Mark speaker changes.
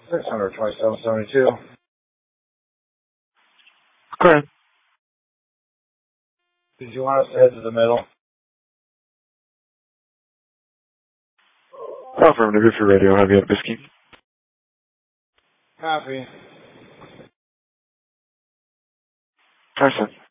Speaker 1: 627.72.
Speaker 2: Correct.
Speaker 1: Did you want us to head to the middle?
Speaker 2: Affirmative, if you're ready, I'll have you at Biscayne.
Speaker 1: Copy.
Speaker 2: All right, sir.